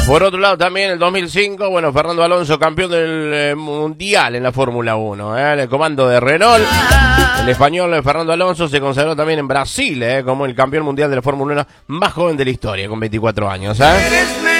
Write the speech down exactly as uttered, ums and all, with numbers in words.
Por otro lado, también el dos mil cinco, bueno, Fernando Alonso, campeón del eh, mundial en la Fórmula uno, eh, el comando de Renault. El español Fernando Alonso se consagró también en Brasil, eh, como el campeón mundial de la Fórmula uno más joven de la historia, con veinticuatro años. ¿eh?